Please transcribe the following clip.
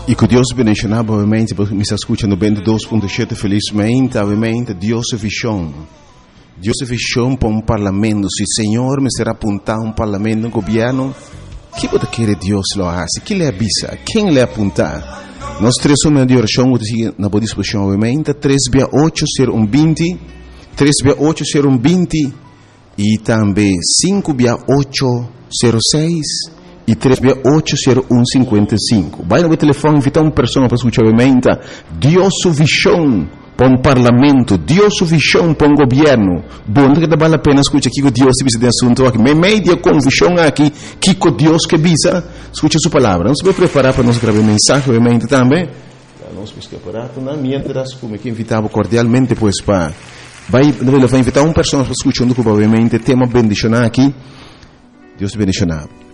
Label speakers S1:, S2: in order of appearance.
S1: E que Deus bendiga, obviamente, porque me está escutando bem 2.7, felizmente, obviamente, Deus é visão. Deus é visão para um parlamento. Se o Senhor me será apontar um parlamento, um governo, o que pode querer Deus lo hace? Que lhe avisa? Quem lhe apontar? Nós três somos de oração, na boa disposição, obviamente, 3680120, 3680120 e também 56806 e 3680155. Vai no telefone, invitar uma pessoa para escutar, obviamente, Deus é visão para um parlamento, Deus é visão para um governo. Bom, que vale a pena escutar aqui que Deus te de assunto aqui. Meio com visão aqui, que Deus que visa, escute sua palavra. Nós vamos preparar para nós gravar mensagem, obviamente, também. Nós vamos preparar, mientras, como que invitava cordialmente, pois, para... Vai invitar uma pessoa para escutar, obviamente, tema bendicionar aqui. Deus te bendicionar.